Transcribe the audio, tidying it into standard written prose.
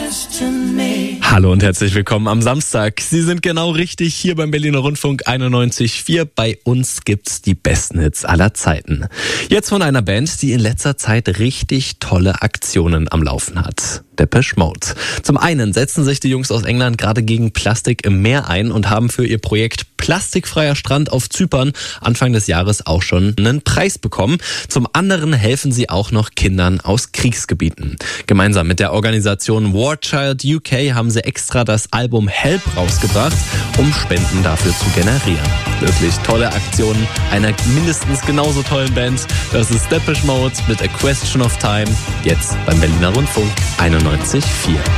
Hallo und herzlich willkommen am Samstag. Sie sind genau richtig hier beim Berliner Rundfunk 91.4. Bei uns gibt's die besten Hits aller Zeiten. Jetzt von einer Band, die in letzter Zeit richtig tolle Aktionen am Laufen hat. Depeche Mode. Zum einen setzen sich die Jungs aus England gerade gegen Plastik im Meer ein und haben für ihr Projekt Plastikfreier Strand auf Zypern Anfang des Jahres auch schon einen Preis bekommen. Zum anderen helfen sie auch noch Kindern aus Kriegsgebieten. Gemeinsam mit der Organisation War Child UK haben sie extra das Album Help rausgebracht, um Spenden dafür zu generieren. Wirklich tolle Aktionen einer mindestens genauso tollen Band. Das ist Depeche Mode mit A Question of Time, jetzt beim Berliner Rundfunk 91.4.